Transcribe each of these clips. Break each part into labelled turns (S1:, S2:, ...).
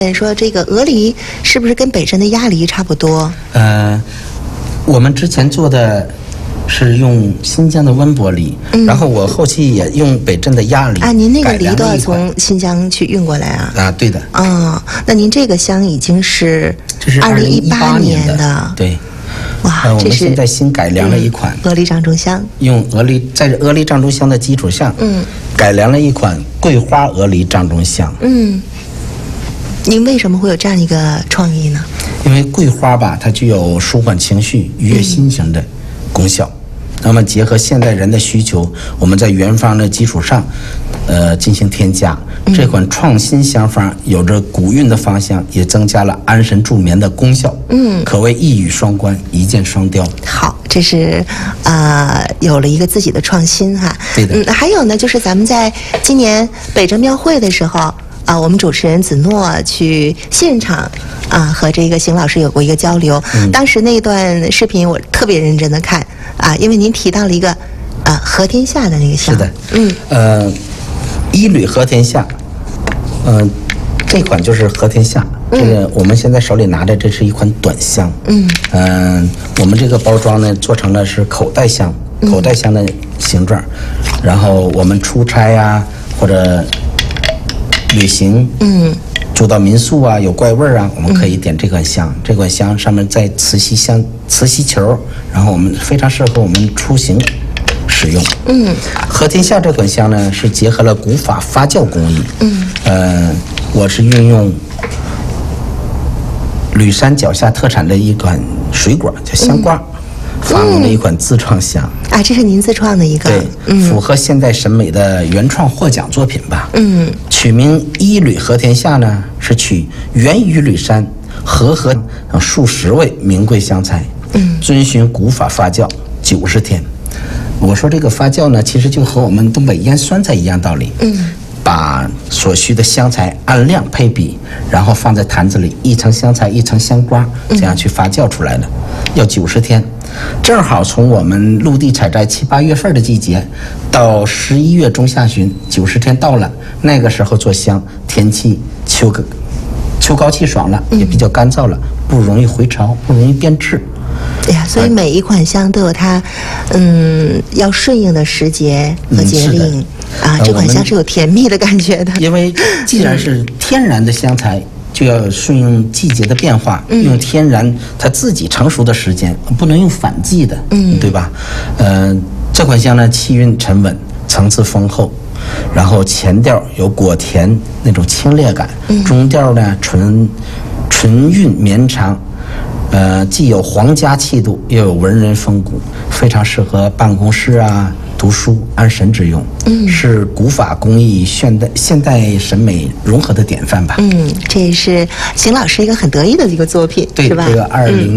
S1: 说这个鹅梨是不是跟北镇的鸭梨差不多？
S2: 我们之前做的是用新疆的温柏梨，然后我后期也用北镇的鸭梨。
S1: 您那个梨都要从新疆去运过来啊？
S2: 对的。
S1: 那您这个香已经是
S2: 2018
S1: 年的。
S2: 对。
S1: 哇，
S2: 我们现在新改良了一款
S1: 鹅梨掌中香，
S2: 用在鹅梨掌中香的基础上，改良了一款桂花鹅梨掌中香。
S1: 您为什么会有这样一个创意呢？
S2: 因为桂花吧，它具有舒缓情绪、愉悦心情的功效。那么结合现代人的需求，我们在原方的基础上，进行添加。这款创新香方有着古韵的芳香，也增加了安神助眠的功效。可谓一语双关，一箭双雕。
S1: 好，这是有了一个自己的创新哈。
S2: 对的。
S1: 还有呢，就是咱们在今年北镇庙会的时候。我们主持人子诺去现场和这个邢老师有过一个交流。当时那段视频我特别认真的看因为您提到了一个和天下的那个香。
S2: 是的。一缕和天下，这款就是和天下。这个我们现在手里拿的这是一款短香。我们这个包装呢做成了是口袋香，口袋香的形状。然后我们出差或者旅行，住到民宿有怪味我们可以点这款香。这款香上面在磁吸球，然后我们非常适合我们出行使用。和天下这款香呢是结合了古法发酵工艺。我是运用吕山脚下特产的一款水果叫香瓜，发明了一款自创香。
S1: 这是您自创的一个。
S2: 对，符合现代审美的原创获奖作品吧。取名一缕和天下呢，是取源于吕山和数十味名贵香材。遵循古法发酵90天。我说这个发酵呢，其实就和我们东北腌酸菜一样道理。把所需的香材按量配比，然后放在坛子里，一层香菜一层香瓜，这样去发酵出来的，要90天。正好从我们陆地采摘7、8月份的季节，到11月中下旬，90天到了，那个时候做香，天气秋高气爽了，也比较干燥了，不容易回潮，不容易变质。
S1: 对呀，所以每一款香都有它要顺应的时节和节令。这款香是有甜蜜的感觉的。
S2: 因为既然是天然的香材，就要顺应季节的变化，用天然它自己成熟的时间，不能用反季的，对吧？这款香呢，气韵沉稳，层次丰厚，然后前调有果甜那种清冽感，中调呢纯韵绵长。既有皇家气度，又有文人风骨，非常适合办公室读书安神之用。是古法工艺现代审美融合的典范吧。
S1: 这也是邢老师一个很得意的一个作品，
S2: 对，
S1: 是吧？
S2: 这个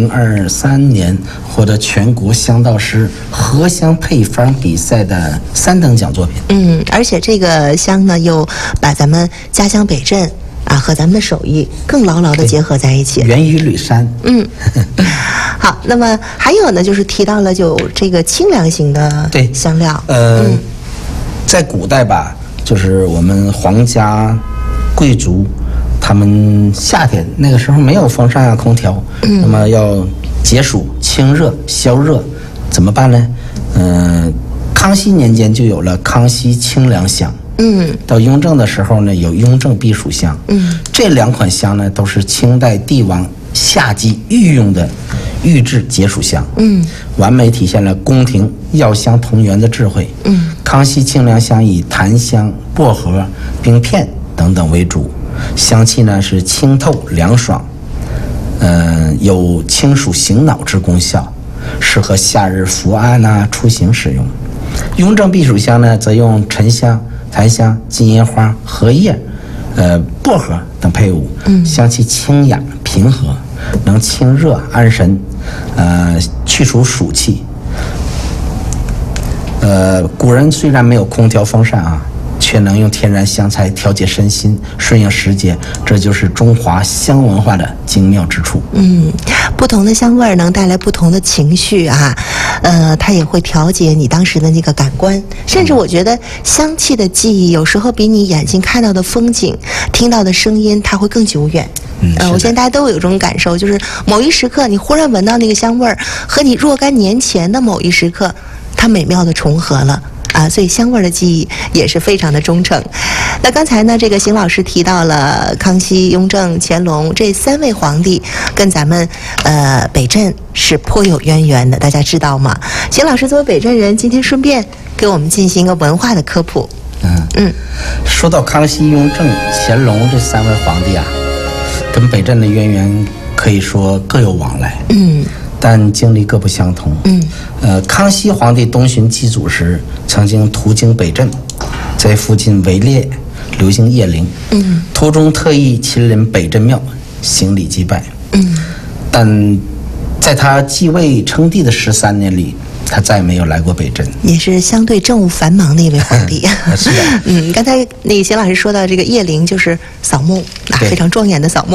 S2: 2023年获得全国香道师合香配方比赛的3等奖作品。
S1: 而且这个香呢，又把咱们家乡北镇和咱们的手艺更牢牢地结合在一起，
S2: 源于吕山。
S1: 好，那么还有呢，就是提到了就这个清凉型的香料。
S2: 在古代吧，就是我们皇家贵族，他们夏天那个时候没有风扇空调，那么要解暑清热消热，怎么办呢？康熙年间就有了康熙清凉香。到雍正的时候呢，有雍正避暑香。这2款香呢，都是清代帝王夏季御用的御制解暑香。完美体现了宫廷药香同源的智慧。康熙清凉香以檀香、薄荷、冰片等等为主，香气呢是清透凉爽，有清暑醒脑之功效，适合夏日伏案出行使用。雍正避暑香呢，则用沉香、檀香、金银花、荷叶、薄荷等配伍，香气清雅平和，能清热安神，去除暑气。古人虽然没有空调风扇却能用天然香材调节身心，顺应时节，这就是中华香文化的精妙之处。
S1: 不同的香味儿能带来不同的情绪啊，它也会调节你当时的那个感官，甚至我觉得香气的记忆有时候比你眼睛看到的风景、听到的声音，它会更久远。我相信大家都有这种感受，就是某一时刻你忽然闻到那个香味儿，和你若干年前的某一时刻，它美妙的重合了。所以香味的记忆也是非常的忠诚。那刚才呢，这个邢老师提到了康熙、雍正、乾隆这3位皇帝跟咱们北镇是颇有渊源的，大家知道吗？邢老师作为北镇人，今天顺便给我们进行一个文化的科普。
S2: 说到康熙、雍正、乾隆这3位皇帝啊，跟北镇的渊源可以说各有往来。但经历各不相同。康熙皇帝东巡祭祖时，曾经途经北镇，在附近围猎，流行夜灵。途中特意亲临北镇庙行礼祭拜。但在他继位称帝的13年里，他再没有来过北镇，
S1: 也是相对政务繁忙的一位皇帝。
S2: 是的。
S1: 刚才那个邢老师说到这个夜灵，就是扫墓非常庄严的扫墓。